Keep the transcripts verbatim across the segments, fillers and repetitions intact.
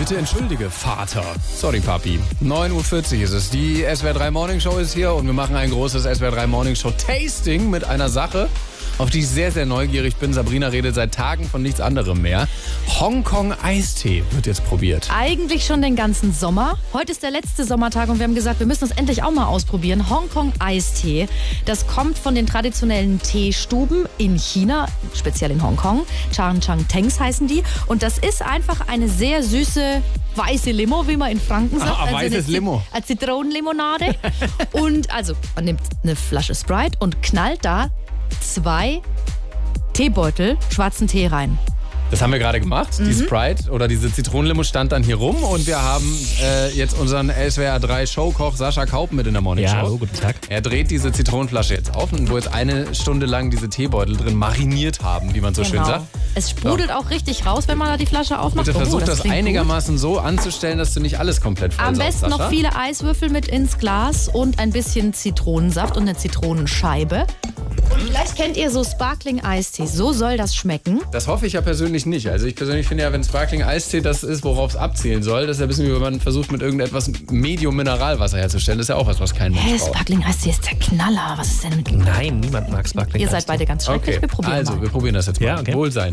Bitte entschuldige, Vater. Sorry, Papi. neun Uhr vierzig ist es. Die S W R drei Morning Show ist hier und wir machen ein großes S W R drei Morning Show Tasting mit einer Sache, auf die ich sehr, sehr neugierig bin. Sabrina redet seit Tagen von nichts anderem mehr. Hongkong-Eistee wird jetzt probiert. Eigentlich schon den ganzen Sommer. Heute ist der letzte Sommertag und wir haben gesagt, wir müssen das endlich auch mal ausprobieren. Hongkong-Eistee, das kommt von den traditionellen Teestuben in China, speziell in Hongkong. Chang Chang Tengs heißen die. Und das ist einfach eine sehr süße weiße Limo, wie man in Franken sagt. Ah, also weißes eine, Limo. Eine Zitronenlimonade. Und also, man nimmt eine Flasche Sprite und knallt da zwei Teebeutel schwarzen Tee rein. Das haben wir gerade gemacht. Mhm. Die Sprite oder diese Zitronenlimo stand dann hier rum und wir haben äh, jetzt unseren S W R drei Showkoch Sascha Kaup mit in der Morning Show. Ja, hallo, guten Tag. Er dreht diese Zitronenflasche jetzt auf, wo jetzt eine Stunde lang diese Teebeutel drin mariniert haben, wie man so genau. schön sagt. Es sprudelt so auch richtig raus, wenn man da die Flasche aufmacht. Bitte versuch oh, das, das einigermaßen gut. so anzustellen, dass du nicht alles komplett voll Am saugst, besten Sascha. noch viele Eiswürfel mit ins Glas und ein bisschen Zitronensaft und eine Zitronenscheibe. Und vielleicht kennt ihr so Sparkling Eistee. So soll das schmecken. Das hoffe ich ja persönlich nicht. Also ich persönlich finde ja, wenn Sparkling Eistee das ist, worauf es abzielen soll, das ist ja ein bisschen wie wenn man versucht, mit irgendetwas Medium-Mineralwasser herzustellen. Das ist ja auch was, was kein Mensch Hä, braucht. Sparkling Eistee ist der Knaller. Was ist denn mit dem? Nein, niemand mag Sparkling. Ihr seid beide ganz schrecklich. Okay, Wir probieren also mal. wir probieren das jetzt mal. Ja, okay. Wohlsein.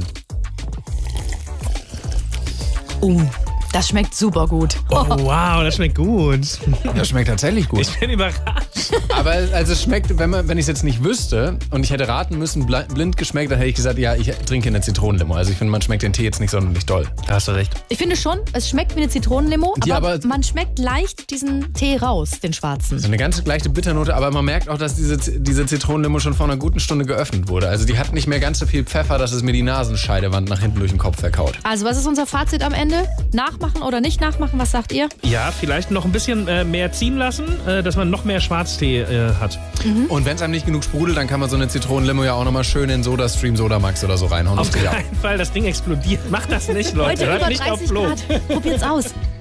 Oh, das schmeckt super gut. Oh, wow, das schmeckt gut. Das schmeckt tatsächlich gut. Ich bin überrascht. Aber also es schmeckt, wenn, man, wenn ich es jetzt nicht wüsste und ich hätte raten müssen, blind geschmeckt, dann hätte ich gesagt, ja, ich trinke eine Zitronenlimo. Also ich finde, man schmeckt den Tee jetzt nicht sonderlich doll. Da hast du recht. Ich finde schon, es schmeckt wie eine Zitronenlimo, aber, Ja, aber- man schmeckt leicht diesen Tee raus, den schwarzen. So eine ganz leichte Bitternote, aber man merkt auch, dass diese, diese Zitronenlimo schon vor einer guten Stunde geöffnet wurde. Also die hat nicht mehr ganz so viel Pfeffer, dass es mir die Nasenscheidewand nach hinten durch den Kopf verkaut. Also was ist unser Fazit am Ende? Nachmachen oder nicht nachmachen? Was sagt ihr? Ja, vielleicht noch ein bisschen äh, mehr ziehen lassen, äh, dass man noch mehr Schwarztee äh, hat. Mhm. Und wenn es einem nicht genug sprudelt, dann kann man so eine Zitronenlimo ja auch nochmal schön in SodaStream, Sodamax oder so reinhauen. Auf Das geht ja auch. keinen Fall, das Ding explodiert. Macht das nicht, Leute. Heute Hört über nicht auf dreißig Flo. Grad. Probiert's aus.